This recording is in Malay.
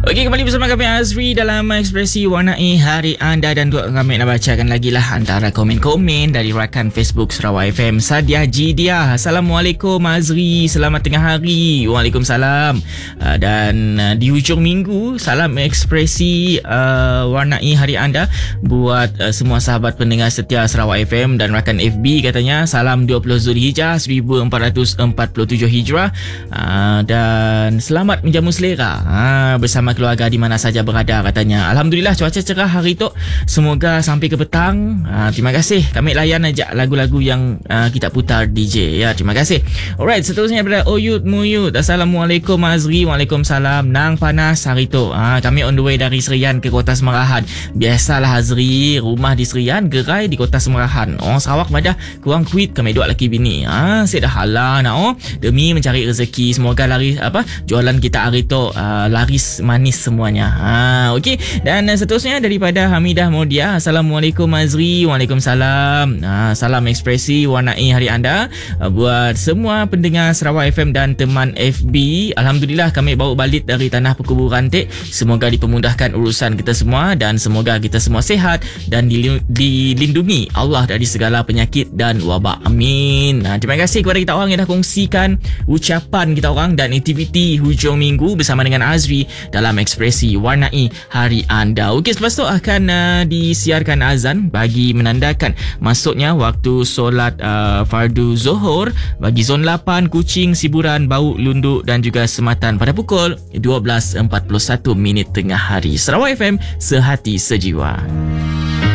Okey, kembali bersama kami Azri dalam Ekspresi Warnai Hari Anda, dan untuk kami nak bacakan lagi lah antara komen-komen dari rakan Facebook Sarawak FM. Sadia Jidia, Assalamualaikum Azri, selamat tengah hari. Waalaikumsalam. Dan di hujung minggu, salam Ekspresi Warnai Hari Anda buat semua sahabat pendengar setia Sarawak FM dan rakan FB. Katanya salam 20 Zulhijjah 1447 Hijrah, dan selamat menjamu selera bersama keluarga di mana saja berada. Katanya alhamdulillah cuaca cerah hari tu, semoga sampai ke petang. Terima kasih, kami layan aja lagu-lagu yang kita putar DJ ya. Terima kasih. Alright, seterusnya daripada Oyud Muyud, Assalamualaikum Azri. Waalaikumsalam. Nang panas hari tu. Kami on the way dari Serian ke Kota Semerahan. Biasalah Azri, rumah di Serian, gerai di Kota Semerahan. Orang Sarawak pada kurang kuit, kami dua lelaki bini. Saya dah halah nak demi mencari rezeki. Semoga laris jualan kita hari tu laris manis semuanya. Okey, dan seterusnya daripada Hamidah Modia, Assalamualaikum Azri. Waalaikumsalam. Salam Ekspresi Warnai Hari Anda buat semua pendengar Sarawak FM dan teman FB. Alhamdulillah kami bawa balik dari tanah perkuburan semoga dipermudahkan urusan kita semua dan semoga kita semua sihat dan dilindungi Allah dari segala penyakit dan wabak. Amin. Terima kasih kepada kita orang yang dah kongsikan ucapan kita orang dan aktiviti hujung minggu bersama dengan Azri dalam Ekspresi Warnai Hari Anda. Okey, selepas tu akan disiarkan azan bagi menandakan masuknya waktu solat fardu Zuhur bagi zon 8 Kuching, Siburan, Bau, Lunduk dan juga Sematan pada pukul 12.41 tengah hari. Sarawak FM, sehati sejiwa.